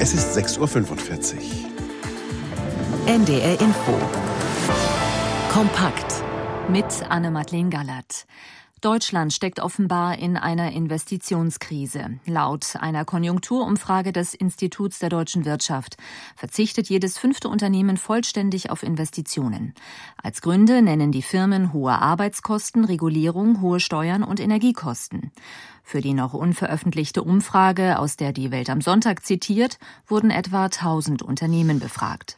Es ist 6:45 Uhr. NDR Info. Kompakt. Mit Anne-Madeleine Gallert. Deutschland steckt offenbar in einer Investitionskrise. Laut einer Konjunkturumfrage des Instituts der deutschen Wirtschaft verzichtet jedes 5. Unternehmen vollständig auf Investitionen. Als Gründe nennen die Firmen hohe Arbeitskosten, Regulierung, hohe Steuern und Energiekosten. Für die noch unveröffentlichte Umfrage, aus der die Welt am Sonntag zitiert, wurden etwa 1000 Unternehmen befragt.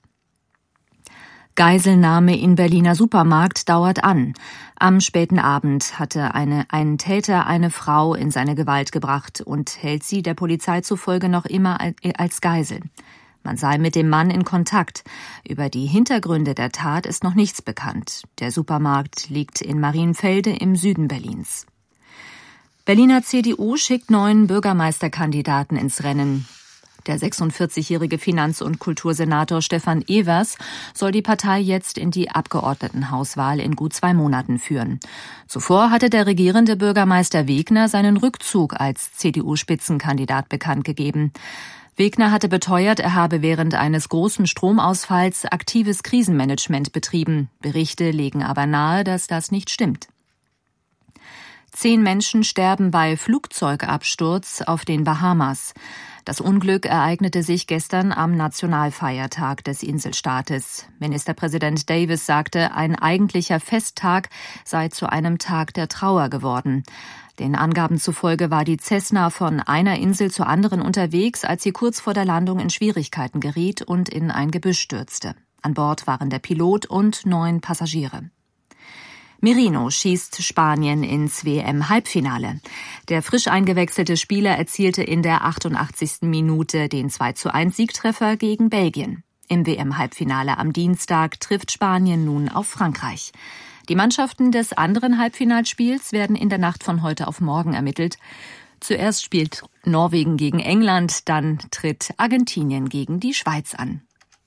Geiselnahme in Berliner Supermarkt dauert an. Am späten Abend hatte ein Täter eine Frau in seine Gewalt gebracht und hält sie der Polizei zufolge noch immer als Geisel. Man sei mit dem Mann in Kontakt. Über die Hintergründe der Tat ist noch nichts bekannt. Der Supermarkt liegt in Marienfelde im Süden Berlins. Berliner CDU schickt 9 Bürgermeisterkandidaten ins Rennen. Der 46-jährige Finanz- und Kultursenator Stefan Evers soll die Partei jetzt in die Abgeordnetenhauswahl in gut 2 Monaten führen. Zuvor hatte der regierende Bürgermeister Wegner seinen Rückzug als CDU-Spitzenkandidat bekannt gegeben. Wegner hatte beteuert, er habe während eines großen Stromausfalls aktives Krisenmanagement betrieben. Berichte legen aber nahe, dass das nicht stimmt. 10 Menschen sterben bei Flugzeugabsturz auf den Bahamas. Das Unglück ereignete sich gestern am Nationalfeiertag des Inselstaates. Ministerpräsident Davis sagte, ein eigentlicher Festtag sei zu einem Tag der Trauer geworden. Den Angaben zufolge war die Cessna von einer Insel zur anderen unterwegs, als sie kurz vor der Landung in Schwierigkeiten geriet und in ein Gebüsch stürzte. An Bord waren der Pilot und 9 Passagiere. Merino schießt Spanien ins WM-Halbfinale. Der frisch eingewechselte Spieler erzielte in der 88. Minute den 2:1 Siegtreffer gegen Belgien. Im WM-Halbfinale am Dienstag trifft Spanien nun auf Frankreich. Die Mannschaften des anderen Halbfinalspiels werden in der Nacht von heute auf morgen ermittelt. Zuerst spielt Norwegen gegen England, dann tritt Argentinien gegen die Schweiz an.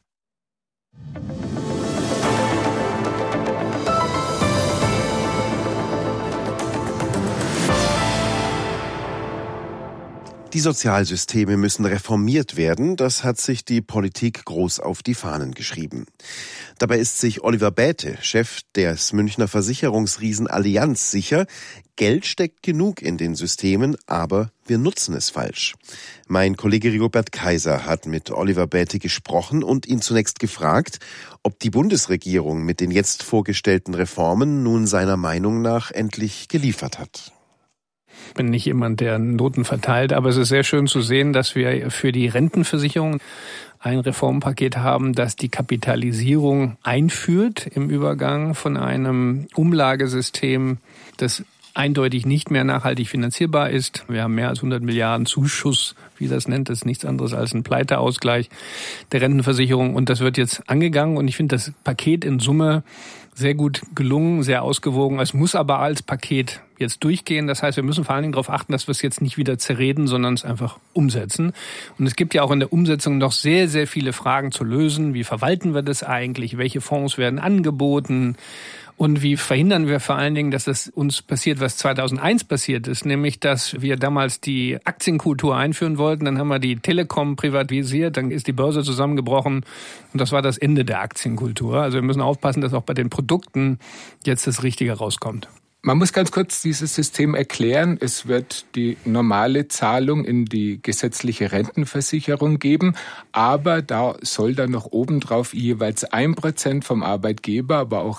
Die Sozialsysteme müssen reformiert werden, das hat sich die Politik groß auf die Fahnen geschrieben. Dabei ist sich Oliver Bäte, Chef des Münchner Versicherungsriesen Allianz, sicher, Geld steckt genug in den Systemen, aber wir nutzen es falsch. Mein Kollege Rigobert Kaiser hat mit Oliver Bäte gesprochen und ihn zunächst gefragt, ob die Bundesregierung mit den jetzt vorgestellten Reformen nun seiner Meinung nach endlich geliefert hat. Ich bin nicht jemand, der Noten verteilt, aber es ist sehr schön zu sehen, dass wir für die Rentenversicherung ein Reformpaket haben, das die Kapitalisierung einführt im Übergang von einem Umlagesystem, das eindeutig nicht mehr nachhaltig finanzierbar ist. Wir haben mehr als 100 Milliarden Zuschuss, wie das nennt, das ist nichts anderes als ein Pleiteausgleich der Rentenversicherung und das wird jetzt angegangen und ich finde das Paket in Summe sehr gut gelungen, sehr ausgewogen. Es muss aber als Paket jetzt durchgehen. Das heißt, wir müssen vor allen Dingen darauf achten, dass wir es jetzt nicht wieder zerreden, sondern es einfach umsetzen. Und es gibt ja auch in der Umsetzung noch sehr, sehr viele Fragen zu lösen. Wie verwalten wir das eigentlich? Welche Fonds werden angeboten? Und wie verhindern wir vor allen Dingen, dass es uns passiert, was 2001 passiert ist, nämlich, dass wir damals die Aktienkultur einführen wollten, dann haben wir die Telekom privatisiert, dann ist die Börse zusammengebrochen und das war das Ende der Aktienkultur. Also wir müssen aufpassen, dass auch bei den Produkten jetzt das Richtige rauskommt. Man muss ganz kurz dieses System erklären. Es wird die normale Zahlung in die gesetzliche Rentenversicherung geben, aber da soll dann noch obendrauf jeweils 1% vom Arbeitgeber, aber auch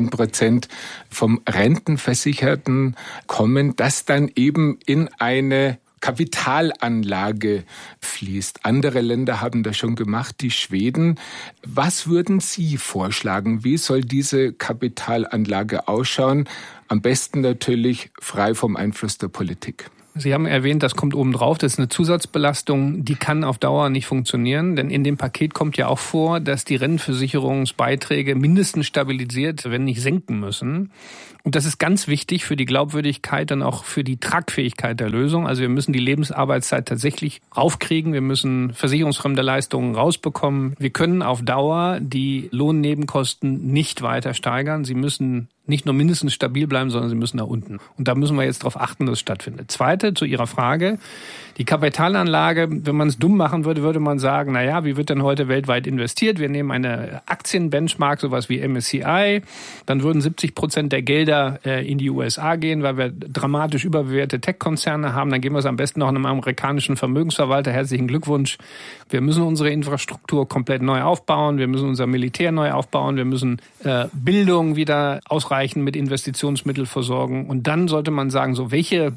1% vom Rentenversicherten kommen, das dann eben in eine Kapitalanlage fließt. Andere Länder haben das schon gemacht, die Schweden. Was würden Sie vorschlagen? Wie soll diese Kapitalanlage ausschauen? Am besten natürlich frei vom Einfluss der Politik. Sie haben erwähnt, das kommt oben drauf. Das ist eine Zusatzbelastung, die kann auf Dauer nicht funktionieren. Denn in dem Paket kommt ja auch vor, dass die Rentenversicherungsbeiträge mindestens stabilisiert, wenn nicht senken müssen. Und das ist ganz wichtig für die Glaubwürdigkeit und auch für die Tragfähigkeit der Lösung. Also wir müssen die Lebensarbeitszeit tatsächlich raufkriegen. Wir müssen versicherungsfremde Leistungen rausbekommen. Wir können auf Dauer die Lohnnebenkosten nicht weiter steigern. Sie müssen nicht nur mindestens stabil bleiben, sondern sie müssen nach unten. Und da müssen wir jetzt darauf achten, dass es stattfindet. Zweite, zu Ihrer Frage. Die Kapitalanlage, wenn man es dumm machen würde, würde man sagen, naja, wie wird denn heute weltweit investiert? Wir nehmen eine Aktienbenchmark, sowas wie MSCI. Dann würden 70% der Gelder in die USA gehen, weil wir dramatisch überbewertete Tech-Konzerne haben. Dann geben wir es am besten noch einem amerikanischen Vermögensverwalter. Herzlichen Glückwunsch. Wir müssen unsere Infrastruktur komplett neu aufbauen. Wir müssen unser Militär neu aufbauen. Wir müssen Bildung wieder ausreichend mit Investitionsmitteln versorgen. Und dann sollte man sagen, so welche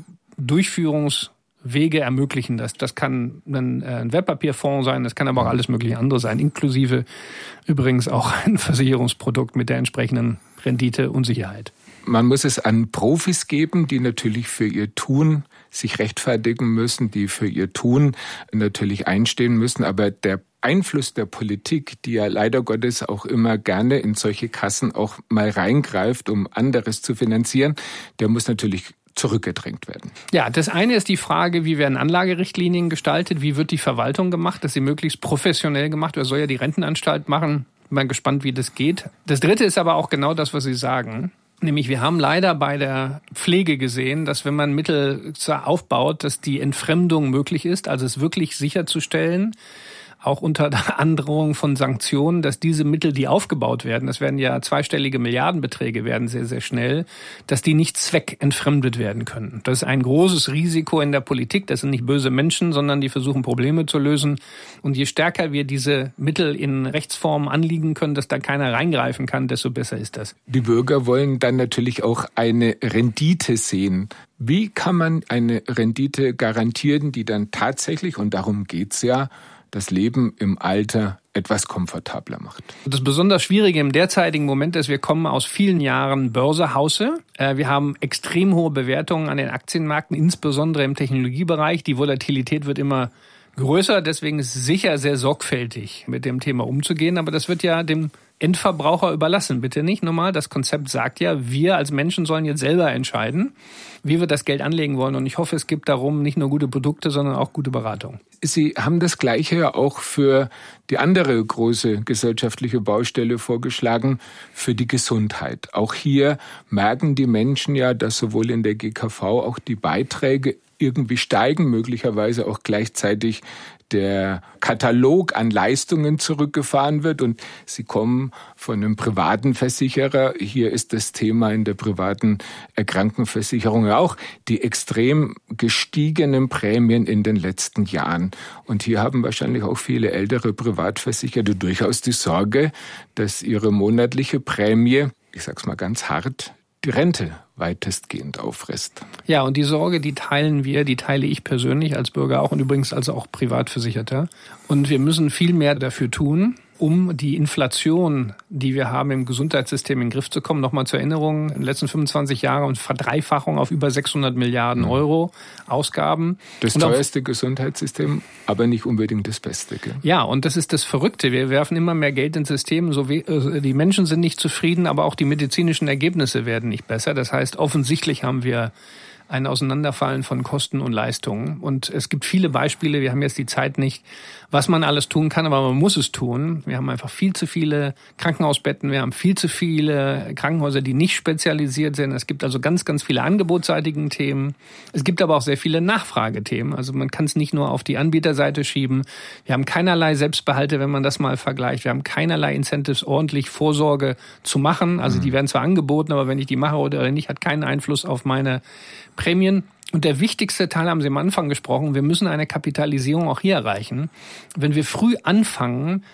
Durchführungswege ermöglichen das. Das kann ein Wertpapierfonds sein, das kann aber auch alles mögliche andere sein, inklusive übrigens auch ein Versicherungsprodukt mit der entsprechenden Rendite und Sicherheit. Man muss es an Profis geben, die natürlich für ihr Tun sich rechtfertigen müssen, die für ihr Tun natürlich einstehen müssen. Aber der Einfluss der Politik, die ja leider Gottes auch immer gerne in solche Kassen auch mal reingreift, um anderes zu finanzieren, der muss natürlich zurückgedrängt werden. Ja, das eine ist die Frage, wie werden Anlagerichtlinien gestaltet, wie wird die Verwaltung gemacht, dass sie möglichst professionell gemacht wird. Das soll ja die Rentenanstalt machen. Bin mal gespannt, wie das geht. Das dritte ist aber auch genau das, was Sie sagen. Nämlich, wir haben leider bei der Pflege gesehen, dass wenn man Mittel aufbaut, dass die Entfremdung möglich ist, also es wirklich sicherzustellen, auch unter der Androhung von Sanktionen, dass diese Mittel, die aufgebaut werden, das werden ja zweistellige Milliardenbeträge werden sehr, sehr schnell, dass die nicht zweckentfremdet werden können. Das ist ein großes Risiko in der Politik. Das sind nicht böse Menschen, sondern die versuchen, Probleme zu lösen. Und je stärker wir diese Mittel in Rechtsformen anliegen können, dass da keiner reingreifen kann, desto besser ist das. Die Bürger wollen dann natürlich auch eine Rendite sehen. Wie kann man eine Rendite garantieren, die dann tatsächlich, und darum geht's ja, das Leben im Alter etwas komfortabler macht? Das besonders Schwierige im derzeitigen Moment ist, wir kommen aus vielen Jahren Börse-Hause. Wir haben extrem hohe Bewertungen an den Aktienmärkten, insbesondere im Technologiebereich. Die Volatilität wird immer größer, deswegen ist es sicher sehr sorgfältig, mit dem Thema umzugehen. Aber das wird ja dem Endverbraucher überlassen, bitte nicht. Normal, das Konzept sagt ja, wir als Menschen sollen jetzt selber entscheiden, wie wir das Geld anlegen wollen. Und ich hoffe, es gibt darum nicht nur gute Produkte, sondern auch gute Beratung. Sie haben das Gleiche ja auch für die andere große gesellschaftliche Baustelle vorgeschlagen, für die Gesundheit. Auch hier merken die Menschen ja, dass sowohl in der GKV auch die Beiträge irgendwie steigen, möglicherweise auch gleichzeitig der Katalog an Leistungen zurückgefahren wird und sie kommen von einem privaten Versicherer. Hier ist das Thema in der privaten Krankenversicherung ja auch die extrem gestiegenen Prämien in den letzten Jahren. Und hier haben wahrscheinlich auch viele ältere Privatversicherte durchaus die Sorge, dass ihre monatliche Prämie, ich sag's mal ganz hart, die Rente weitestgehend auffrisst. Ja, und die Sorge, die teile ich persönlich als Bürger auch und übrigens also auch Privatversicherter. Und wir müssen viel mehr dafür tun, um die Inflation, die wir haben im Gesundheitssystem, in den Griff zu kommen. Nochmal zur Erinnerung, in den letzten 25 Jahren und Verdreifachung auf über 600 Milliarden Euro Ausgaben. Das teuerste Gesundheitssystem, aber nicht unbedingt das Beste. Gell? Ja, und das ist das Verrückte. Wir werfen immer mehr Geld ins System. Die Menschen sind nicht zufrieden, aber auch die medizinischen Ergebnisse werden nicht besser. Das heißt, offensichtlich haben wir ein Auseinanderfallen von Kosten und Leistungen. Und es gibt viele Beispiele, wir haben jetzt die Zeit nicht, was man alles tun kann, aber man muss es tun. Wir haben einfach viel zu viele Krankenhausbetten, wir haben viel zu viele Krankenhäuser, die nicht spezialisiert sind. Es gibt also ganz, ganz viele angebotsseitigen Themen. Es gibt aber auch sehr viele Nachfragethemen. Also man kann es nicht nur auf die Anbieterseite schieben. Wir haben keinerlei Selbstbehalte, wenn man das mal vergleicht. Wir haben keinerlei Incentives, ordentlich Vorsorge zu machen. Also die werden zwar angeboten, aber wenn ich die mache oder nicht, hat keinen Einfluss auf meine Prämien. Und der wichtigste Teil haben Sie am Anfang gesprochen, wir müssen eine Kapitalisierung auch hier erreichen. Wenn wir früh anfangen,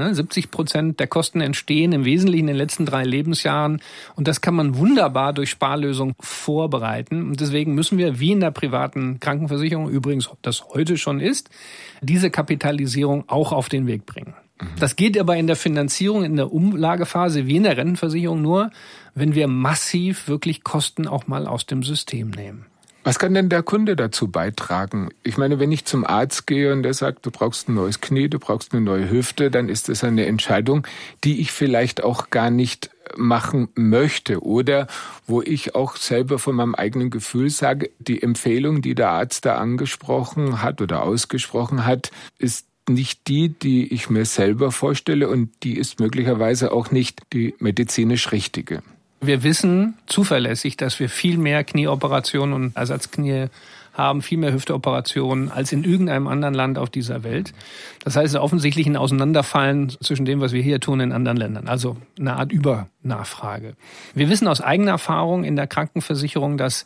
70% der Kosten entstehen im Wesentlichen in den letzten 3 Lebensjahren und das kann man wunderbar durch Sparlösungen vorbereiten. Und deswegen müssen wir, wie in der privaten Krankenversicherung, übrigens das heute schon ist, diese Kapitalisierung auch auf den Weg bringen. Das geht aber in der Finanzierung, in der Umlagephase wie in der Rentenversicherung nur, wenn wir massiv wirklich Kosten auch mal aus dem System nehmen. Was kann denn der Kunde dazu beitragen? Ich meine, wenn ich zum Arzt gehe und der sagt, du brauchst ein neues Knie, du brauchst eine neue Hüfte, dann ist das eine Entscheidung, die ich vielleicht auch gar nicht machen möchte oder wo ich auch selber von meinem eigenen Gefühl sage, die Empfehlung, die der Arzt da angesprochen hat oder ausgesprochen hat, ist nicht die ich mir selber vorstelle und die ist möglicherweise auch nicht die medizinisch richtige. Wir wissen zuverlässig, dass wir viel mehr Knieoperationen und Ersatzknie haben, viel mehr Hüfteoperationen als in irgendeinem anderen Land auf dieser Welt. Das heißt, offensichtlich ein Auseinanderfallen zwischen dem, was wir hier tun, in anderen Ländern. Also eine Art Übernachfrage. Wir wissen aus eigener Erfahrung in der Krankenversicherung, dass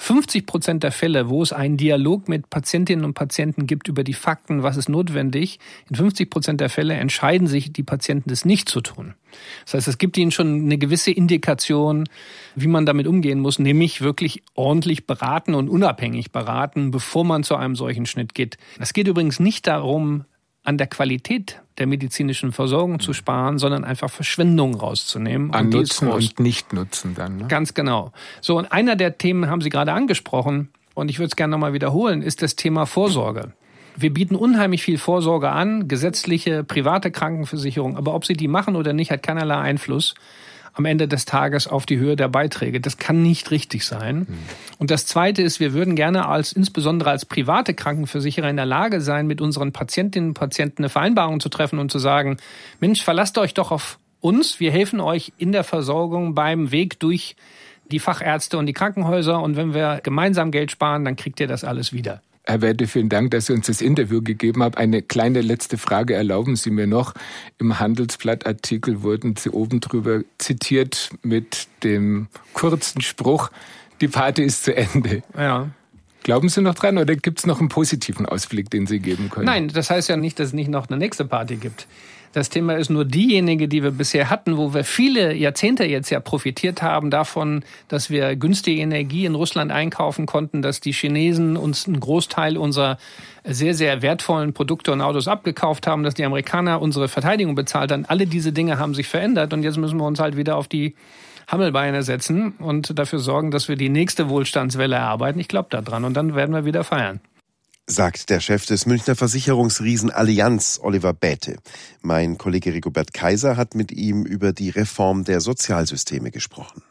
50% der Fälle, wo es einen Dialog mit Patientinnen und Patienten gibt über die Fakten, was ist notwendig, in 50% der Fälle entscheiden sich die Patienten, das nicht zu tun. Das heißt, es gibt ihnen schon eine gewisse Indikation, wie man damit umgehen muss, nämlich wirklich ordentlich beraten und unabhängig beraten, bevor man zu einem solchen Schnitt geht. Es geht übrigens nicht darum, an der Qualität der medizinischen Versorgung zu sparen, sondern einfach Verschwendung rauszunehmen. An Nutzen und Nicht-Nutzen dann. Ne? Ganz genau. So, und einer der Themen haben Sie gerade angesprochen, und ich würde es gerne nochmal wiederholen, ist das Thema Vorsorge. Wir bieten unheimlich viel Vorsorge an, gesetzliche, private Krankenversicherung, aber ob Sie die machen oder nicht, hat keinerlei Einfluss am Ende des Tages auf die Höhe der Beiträge. Das kann nicht richtig sein. Und das Zweite ist, wir würden gerne insbesondere als private Krankenversicherer in der Lage sein, mit unseren Patientinnen und Patienten eine Vereinbarung zu treffen und zu sagen, Mensch, verlasst euch doch auf uns. Wir helfen euch in der Versorgung beim Weg durch die Fachärzte und die Krankenhäuser. Und wenn wir gemeinsam Geld sparen, dann kriegt ihr das alles wieder. Herr Bäte, vielen Dank, dass Sie uns das Interview gegeben haben. Eine kleine letzte Frage erlauben Sie mir noch. Im Handelsblatt-Artikel wurden Sie oben drüber zitiert mit dem kurzen Spruch, die Party ist zu Ende. Ja. Glauben Sie noch dran oder gibt es noch einen positiven Ausblick, den Sie geben können? Nein, das heißt ja nicht, dass es nicht noch eine nächste Party gibt. Das Thema ist nur diejenige, die wir bisher hatten, wo wir viele Jahrzehnte jetzt ja profitiert haben davon, dass wir günstige Energie in Russland einkaufen konnten, dass die Chinesen uns einen Großteil unserer sehr, sehr wertvollen Produkte und Autos abgekauft haben, dass die Amerikaner unsere Verteidigung bezahlt haben. Alle diese Dinge haben sich verändert und jetzt müssen wir uns halt wieder auf die Hammelbeine setzen und dafür sorgen, dass wir die nächste Wohlstandswelle erarbeiten. Ich glaube da dran und dann werden wir wieder feiern. Sagt der Chef des Münchner Versicherungsriesen Allianz, Oliver Bäte. Mein Kollege Rigobert Kaiser hat mit ihm über die Reform der Sozialsysteme gesprochen.